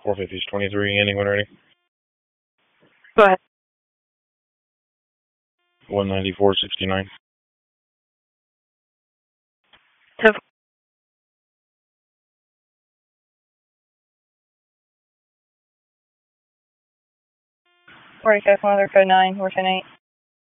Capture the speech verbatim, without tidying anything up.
four fifties twenty-three, ending when ready. Go ahead. one ninety-four sixty-nine. So forty-five, Mother Code nine, we're ten eight.